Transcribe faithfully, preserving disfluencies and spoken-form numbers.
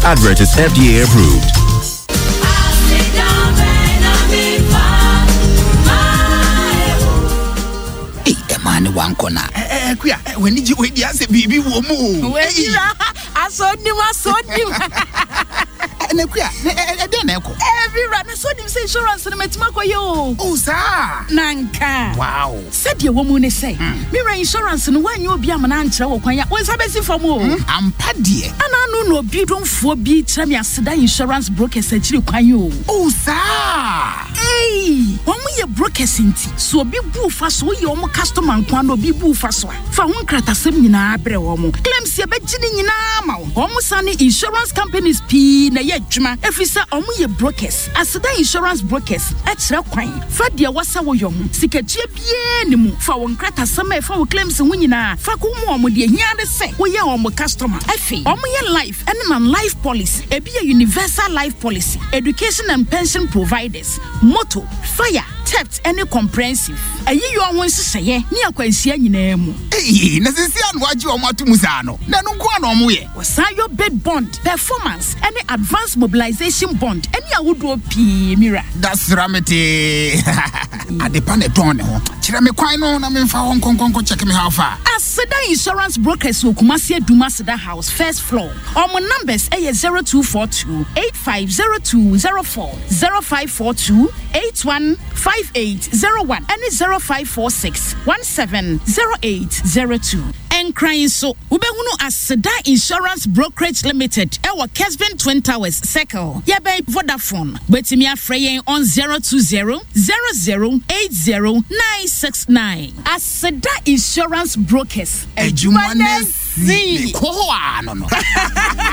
Advert is F D A approved. Man, one corner. Eh, queer. When did you wait? Yes, baby, woman. I saw him. I saw him. And a queer. Then echo. Every run. I saw him say insurance and Metmako yo. Oh, sir. Nanka. Wow. Said your woman say. Mira insurance and when you be a man answer or when what's happening for more. I'm paddy. And I know no beautiful for be Tremia Seda insurance brokers at you. Oh, sir. Hey, when we are brokers in tea, so be boo fast, we your customer. Kwano bi bu faswa fa won kratasem nyina abre wo mo claims ye begini nyina ma wo mo sane insurance companies p na ye adwuma efisa omo ye brokers aseda insurance brokers e kire kwan fa de wasa wo yo ho sikatue bie ni mu fa won kratasem e fa wo claims ho nyina fa ko mo omo de hia de se wo ye omo customer afi omo ye life and non life policy e bi a universal life policy education and pension providers moto fire theft any comprehensive ayi yo won siseye ni akwansia nyina mu eh na sisia no agi o matu musano na no nko na omo ye wasayo bid bond performance any advanced mobilization bond any awodo pi mira that's ramete adepa ne don ne ho kire me kwan no na me mfa ho nkonkonko check me how far aseda insurance brokers okumasi aduma seda house first floor omo numbers eh zero two four two eight five zero two zero four zero five four two eight one five eight zero one and zero five four six one seven zero eight zero two. And crying so ubehunu aseda insurance brokerage limited ewa Kesvin Twin Towers Circle yebe Vodafone betimi afreyen on zero two zero zero zero eight zero nine six nine. Aseda insurance brokers ejumane si ko no no